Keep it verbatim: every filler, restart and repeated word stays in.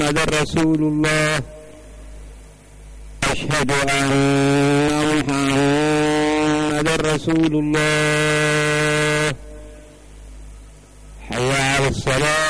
رسول الله أشهد أن محمدا رسول الله حي على الصلاة